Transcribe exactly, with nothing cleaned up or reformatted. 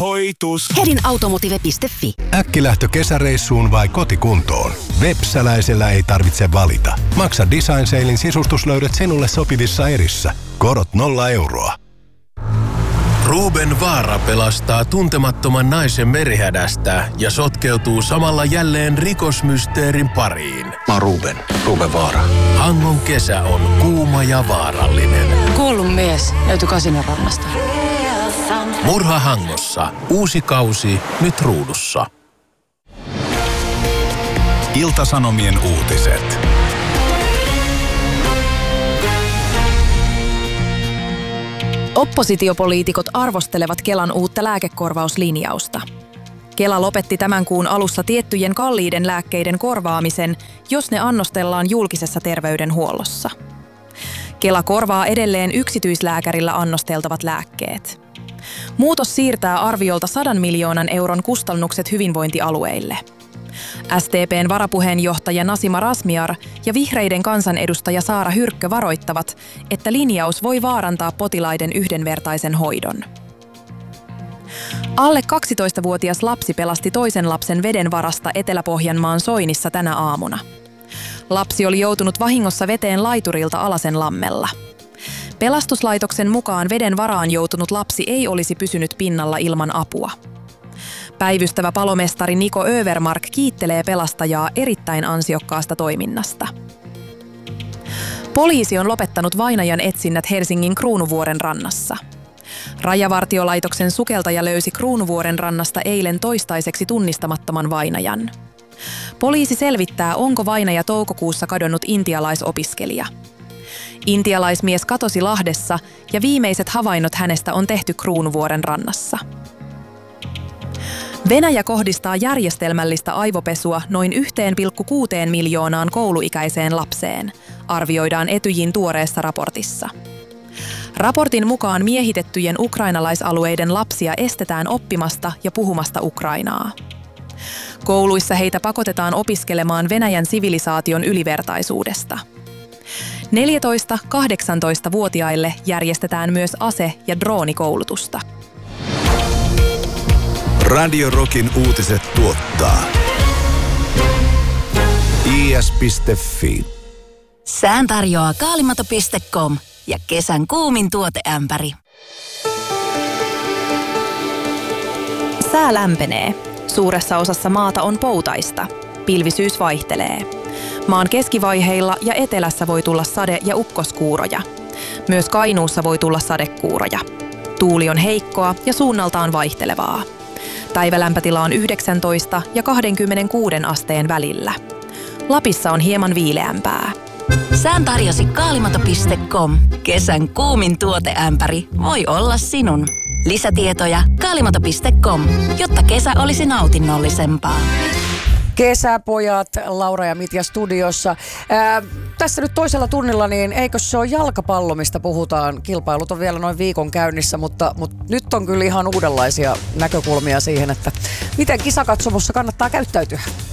Autohoitus. Hedin automotive piste fi. Äkkilähtö kesäreissuun vai kotikuntoon? Vepsäläisellä ei tarvitse valita. Maksa Design Salein sisustuslöydöt sinulle sopivissa erissä. Korot nolla euroa. Ruben Vaara pelastaa tuntemattoman naisen merihädästä ja sotkeutuu samalla jälleen rikosmysteerin pariin. Mä oon Ruben, Ruben Vaara. Hangon kesä on kuuma ja vaarallinen. Kuollut mies löytyi Kasinorannasta. Murha Hangossa. Uusi kausi nyt ruudussa. Ilta-Sanomien uutiset. Oppositiopoliitikot arvostelevat Kelan uutta lääkekorvauslinjausta. Kela lopetti tämän kuun alussa tiettyjen kalliiden lääkkeiden korvaamisen, jos ne annostellaan julkisessa terveydenhuollossa. Kela korvaa edelleen yksityislääkärillä annosteltavat lääkkeet. Muutos siirtää arviolta sadan miljoonan euron kustannukset hyvinvointialueille. S D P:n varapuheenjohtaja Nasima Razmyar ja vihreiden kansanedustaja Saara Hyrkkö varoittavat, että linjaus voi vaarantaa potilaiden yhdenvertaisen hoidon. Alle kaksitoistavuotias lapsi pelasti toisen lapsen veden varasta Etelä-Pohjanmaan Soinissa tänä aamuna. Lapsi oli joutunut vahingossa veteen laiturilta Alasenlammella. Pelastuslaitoksen mukaan veden varaan joutunut lapsi ei olisi pysynyt pinnalla ilman apua. Päivystävä palomestari Niko Övermark kiittelee pelastajaa erittäin ansiokkaasta toiminnasta. Poliisi on lopettanut vainajan etsinnät Helsingin Kruunuvuoren rannassa. Rajavartiolaitoksen sukeltaja löysi Kruunuvuoren rannasta eilen toistaiseksi tunnistamattoman vainajan. Poliisi selvittää, onko vainaja toukokuussa kadonnut intialaisopiskelija. Intialaismies katosi Lahdessa ja viimeiset havainnot hänestä on tehty Kruunuvuoren rannassa. Venäjä kohdistaa järjestelmällistä aivopesua noin yksi pilkku kuusi miljoonaan kouluikäiseen lapseen, arvioidaan Etyjin tuoreessa raportissa. Raportin mukaan miehitettyjen ukrainalaisalueiden lapsia estetään oppimasta ja puhumasta ukrainaa. Kouluissa heitä pakotetaan opiskelemaan Venäjän sivilisaation ylivertaisuudesta. neljätoista–kahdeksantoista-vuotiaille järjestetään myös ase- ja droonikoulutusta. Radio Rockin uutiset tuottaa i s piste f i. Sään tarjoaa kaalimato piste com ja kesän kuumin tuoteämpäri. Sää lämpenee. Suuressa osassa maata on poutaista. Pilvisyys vaihtelee. Maan keskivaiheilla ja etelässä voi tulla sade- ja ukkoskuuroja. Myös Kainuussa voi tulla sadekuuroja. Tuuli on heikkoa ja suunnaltaan vaihtelevaa. Päivälämpötila on yhdeksäntoista ja kaksikymmentäkuusi asteen välillä. Lapissa on hieman viileämpää. Sään tarjosi kaalimato piste com. Kesän kuumin tuoteämpäri voi olla sinun. Lisätietoja kaalimato piste com, jotta kesä olisi nautinnollisempaa. Kesäpojat, Laura ja Mitja studiossa. Ää, tässä nyt toisella tunnilla, niin eikö se ole jalkapallo, mistä puhutaan? Kilpailut on vielä noin viikon käynnissä, mutta, mutta nyt on kyllä ihan uudenlaisia näkökulmia siihen, että miten kisakatsomossa kannattaa käyttäytyä.